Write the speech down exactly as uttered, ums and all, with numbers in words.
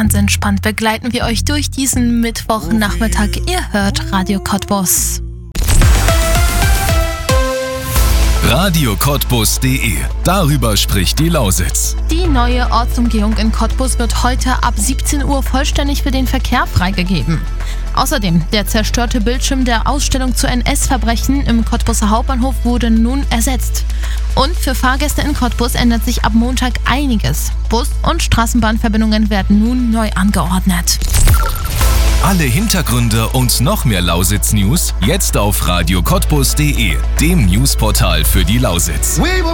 Ganz entspannt begleiten wir euch durch diesen Mittwochnachmittag. Ihr hört Radio Cottbus. Radio Cottbus punkt de. Darüber spricht die Lausitz. Die neue Ortsumgehung in Cottbus wird heute ab siebzehn Uhr vollständig für den Verkehr freigegeben. Außerdem, der zerstörte Bildschirm der Ausstellung zu N S-Verbrechen im Cottbuser Hauptbahnhof wurde nun ersetzt. Und für Fahrgäste in Cottbus ändert sich ab Montag einiges. Bus- und Straßenbahnverbindungen werden nun neu angeordnet. Alle Hintergründe und noch mehr Lausitz-News jetzt auf Radio Cottbus punkt de, dem Newsportal für die Lausitz.